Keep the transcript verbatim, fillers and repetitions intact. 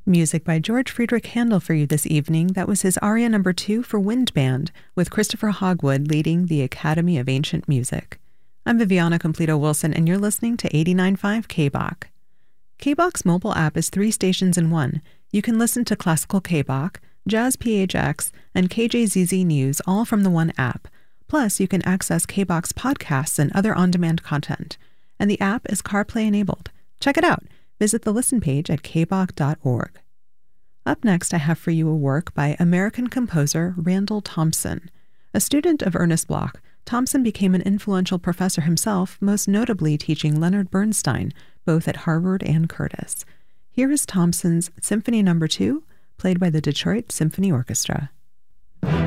Music by George Friedrich Handel for you this evening. That was his aria number two for Wind Band, with Christopher Hogwood leading the Academy of Ancient Music. I'm Viviana Completo-Wilson, and you're listening to eighty-nine point five K B O C. K B O C's mobile app is three stations in one. You can listen to classical K B O C, Jazz P H X, and K J Z Z News all from the one app. Plus, you can access K B O C's podcasts and other on-demand content. And the app is CarPlay enabled. Check it out. Visit the listen page at k b o c dot org. Up next, I have for you a work by American composer Randall Thompson. A student of Ernest Bloch, Thompson became an influential professor himself, most notably teaching Leonard Bernstein, both at Harvard and Curtis. Here is Thompson's Symphony Number two, played by the Detroit Symphony Orchestra.